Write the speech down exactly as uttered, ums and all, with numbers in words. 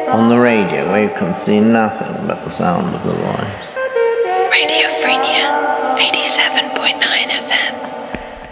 On the radio, you can see nothing but the sound of the voice. Radiophrenia, eighty-seven point nine F M.